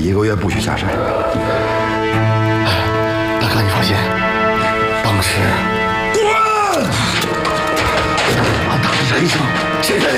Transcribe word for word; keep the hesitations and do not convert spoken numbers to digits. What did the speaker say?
一个月不许下山。 大哥，你放心，当时滚！ 俺打的是黑枪，现在